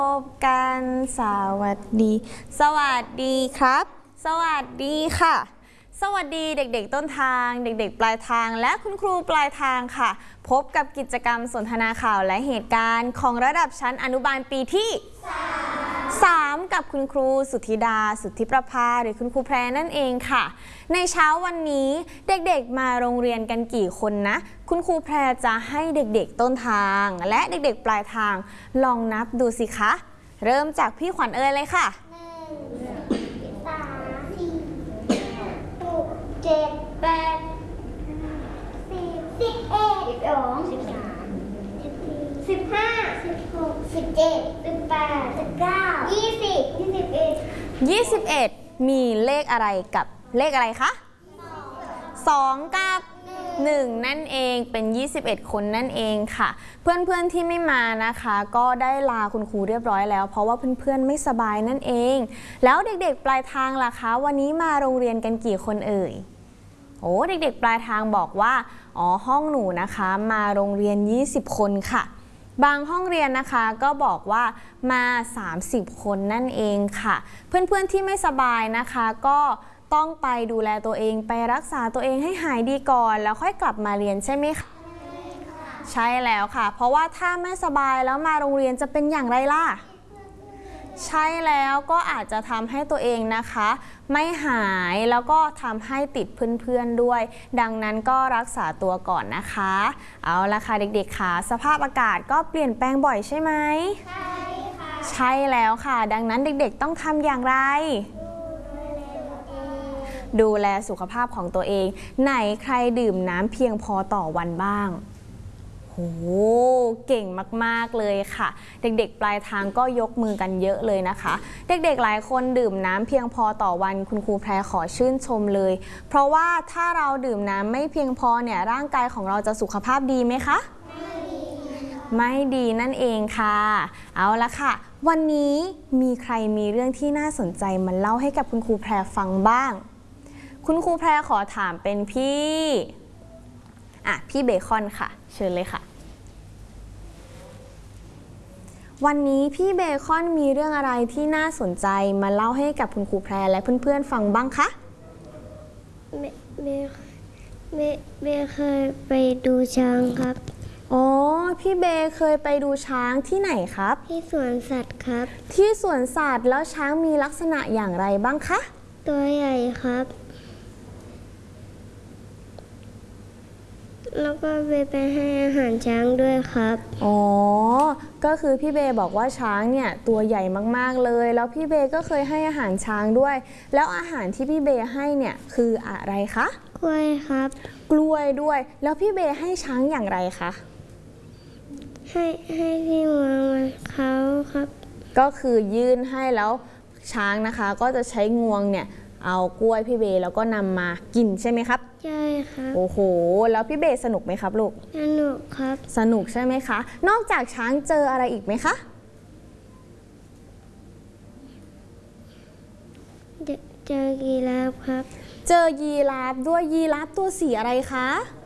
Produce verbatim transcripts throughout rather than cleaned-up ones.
พบกันสวัสดี สวัสดีครับ สวัสดีค่ะ สวัสดีเด็กๆต้นทางเด็กๆปลายทางและคุณครูปลายทางค่ะพบกับกิจกรรมสนทนาข่าวและเหตุการณ์ของระดับชั้นอนุบาลปีที่สามกับคุณครูสุทธิดาสุทธิประภาหรือคุณครูแพรนั่นเองค่ะในเช้าวันนี้เด็กๆมาโรงเรียนกันกี่คนนะคุณครูแพรจะให้เด็กๆต้นทางและเด็กๆปลายทางลองนับดูสิคะเริ่มจากพี่ขวัญเอ๋ยเลยค่ะเจ็ดแปดสิบสิบเอ็ดสิบสองสิบสามสิบสี่สิบห้าสิบหกสิบเจ็ดสิบแปดสิบเก้ายี่สิบยี่สิบเอ็ดยี่สิบเอ็ดมีเลขอะไรกับเลขอะไรคะสองกับหนึ่งนั่นเองเป็นยี่สิบเอ็ดคนนั่นเองค่ะเพื่อนๆที่ไม่มานะคะก็ได้ลาคุณครูเรียบร้อยแล้วเพราะว่าเพื่อนๆไม่สบายนั่นเองแล้วเด็กๆปลายทางล่ะคะวันนี้มาโรงเรียนกันกี่คนเอ่ยโอ้เด็กๆปลายทางบอกว่าอ๋อห้องหนูนะคะมาโรงเรียนยี่สิบคนค่ะบางห้องเรียนนะคะก็บอกว่ามาสามสิบคนนั่นเองค่ะเพื่อนๆที่ไม่สบายนะคะก็ต้องไปดูแลตัวเองไปรักษาตัวเองให้หายดีก่อนแล้วค่อยกลับมาเรียนใช่ไหมคะใช่แล้วค่ะเพราะว่าถ้าไม่สบายแล้วมาโรงเรียนจะเป็นอย่างไรล่ะใช่แล้วก็อาจจะทำให้ตัวเองนะคะไม่หายแล้วก็ทำให้ติดเพื่อนๆด้วยดังนั้นก็รักษาตัวก่อนนะคะเอาละค่ะเด็กๆค่ะสภาพอากาศก็เปลี่ยนแปลงบ่อยใช่ไหมใช่ค่ะใช่แล้วค่ะดังนั้นเด็กๆต้องทำอย่างไรดูแลสุขภาพของตัวเองไหนใครดื่มน้ำเพียงพอต่อวันบ้างโหเก่งมากๆเลยค่ะเด็กๆปลายทางก็ยกมือกันเยอะเลยนะคะเด็กๆหลายคนดื่มน้ำเพียงพอต่อวันคุณครูแพรขอชื่นชมเลยเพราะว่าถ้าเราดื่มน้ำไม่เพียงพอเนี่ยร่างกายของเราจะสุขภาพดีไหมคะไม่ดีไม่ดีนั่นเองค่ะเอาละค่ะวันนี้มีใครมีเรื่องที่น่าสนใจมาเล่าให้กับคุณครูแพรฟังบ้างคุณครูแพรขอถามเป็นพี่อ่ะพี่เบคอนค่ะเชิญเลยค่ะวันนี้พี่เบคอนมีเรื่องอะไรที่น่าสนใจมาเล่าให้กับคุณครูแพรและเพื่อนๆฟังบ้างคะเบเบเบเบเคยไปดูช้างครับอ๋อพี่เบเคยไปดูช้างที่ไหนครับที่สวนสัตว์ครับที่สวนสัตว์แล้วช้างมีลักษณะอย่างไรบ้างคะตัวใหญ่ครับแล้วก็เบไปให้อาหารช้างด้วยครับอ๋อก็คือพี่เบบอกว่าช้างเนี่ยตัวใหญ่มากๆเลยแล้วพี่เบก็เคยให้อาหารช้างด้วยแล้วอาหารที่พี่เบให้เนี่ยคืออะไรคะกล้วยครับกล้วยด้วยแล้วพี่เบให้ช้างอย่างไรคะให้ให้ที่มือเขาครับก็คือยื่นให้แล้วช้างนะคะก็จะใช้งวงเนี่ยเอากล้วยพี่เบแล้วก็นำมากินใช่ไหมครับใช่ครับโอ้โหแล้วพี่เบสนุกไหมครับลูกสนุกครับสนุกใช่ไหมคะนอกจากช้างเจออะไรอีกไหมคะเจอยีราฟครับเจอยีราฟด้วยยีราฟตัวสีอะไรคะ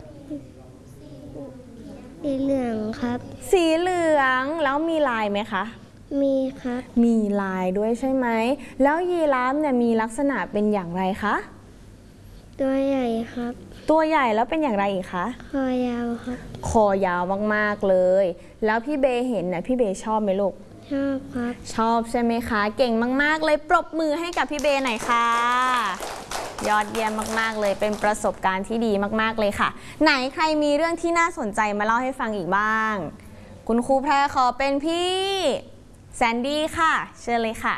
สีเหลืองครับสีเหลืองแล้วมีลายไหมคะมีครับมีลายด้วยใช่ไหมแล้วยีราฟเนี่ยมีลักษณะเป็นอย่างไรคะตัวใหญ่ครับตัวใหญ่แล้วเป็นอย่างไรอีกคะคอยาวครับคอยาวมากๆเลยแล้วพี่เบเห็นเนี่ยพี่เบชอบไหมลูกชอบครับชอบใช่ไหมคะเก่งมากๆเลยปรบมือให้กับพี่เบหน่อยค่ะยอดเยี่ยมมากๆเลยเป็นประสบการณ์ที่ดีมากๆเลยค่ะไหนใครมีเรื่องที่น่าสนใจมาเล่าให้ฟังอีกบ้างคุณครูแพรขอเป็นพี่แซนดี้ค่ะเชิญเลยค่ะ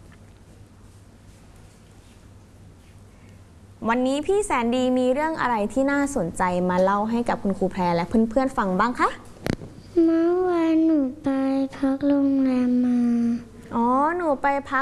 วันนี้พี่แซนดี้มีเรื่องอะไรที่น่าสนใจมาเล่าให้กับคุณครูแพรและเพื่อนๆฟังบ้างคะเมื่อวานหนูไปพักโรงแรมมาอ๋อหนูไปพัก